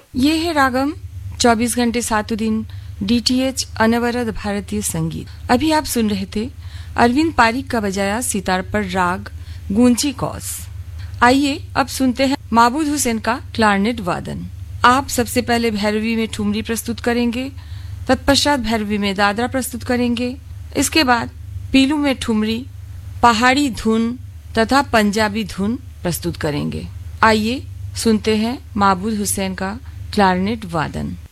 ये है रागम 24 घंटे 7 दिन DTH अनवरत भारतीय संगीत। अभी आप सुन रहे थे अरविंद पारिक का बजाया सितार पर राग गूंची कौस। आइए अब सुनते हैं माबूद हुसैन का क्लारनेट वादन। आप सबसे पहले भैरवी में ठुमरी प्रस्तुत करेंगे, तत्पश्चात भैरवी में दादरा प्रस्तुत करेंगे। इसके बाद पीलू में ठुमरी, पहाड़ी धुन तथा पंजाबी धुन प्रस्तुत करेंगे। आइए सुनते हैं माबूद हुसैन का क्लारनेट वादन।